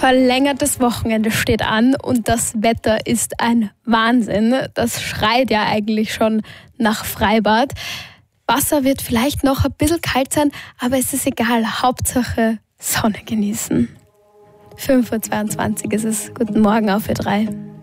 verlängertes Wochenende steht an und das Wetter ist ein Wahnsinn. Das schreit ja eigentlich schon nach Freibad. Wasser wird vielleicht noch ein bisschen kalt sein, aber es ist egal. Hauptsache Sonne genießen. 5:22 Uhr ist es. Guten Morgen auf Ö3.